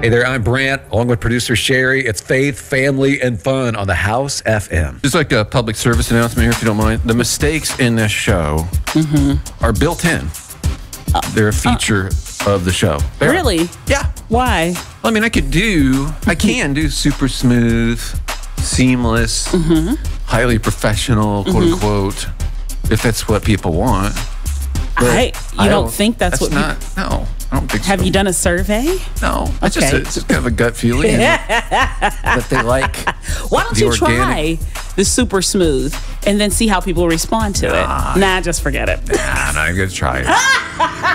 Hey there, I'm Brant, along with producer Sherry. It's Faith, Family, and Fun on the House FM. Just like a public service announcement here, if you don't mind. The mistakes in this show are built in. They're a feature of the show. Really? Yeah. Why? I mean, I can do super smooth, seamless, highly professional, quote unquote, if that's what people want. You don't think that's what not? No, I don't think so. Have you done a survey? No, it's just kind of a gut feeling that they like. Why don't you try the super smooth and then see how people respond to it? Nah, just forget it. Nah, I'm not even gonna try it.